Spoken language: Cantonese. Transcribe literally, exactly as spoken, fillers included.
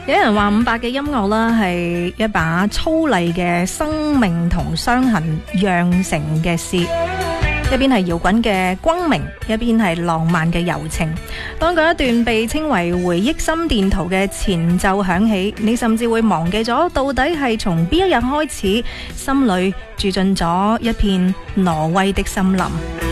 有人話伍佰嘅音樂啦係一把粗礪嘅生命同傷痕釀成嘅詩，一邊係搖滾嘅光明，一邊係浪漫嘅柔情。當嗰一段被稱為回憶心電圖嘅前奏響起，你甚至會忘記咗到底係從邊一日開始，心裏住進咗一片挪威的森林。